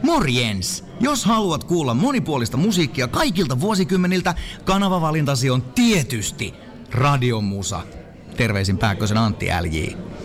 Morjens! Jos haluat kuulla monipuolista musiikkia kaikilta vuosikymmeniltä, kanavavalintasi on tietysti Radio Musa. Terveisin Pääkkösen Antti LJ.